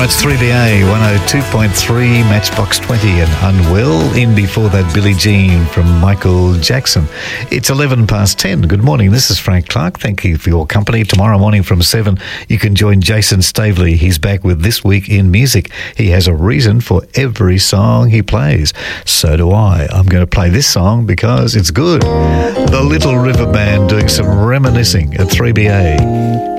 it's 3BA 102.3, Matchbox 20 and Unwell. In before that, Billie Jean from Michael Jackson. It's 11 past 10. Good morning, this is Frank Clark. Thank you for your company. Tomorrow morning from 7, you can join Jason Stavely. He's back with This Week in Music. He has a reason for every song he plays. So do I. I'm going to play this song because it's good. The Little River Band doing some reminiscing at 3BA.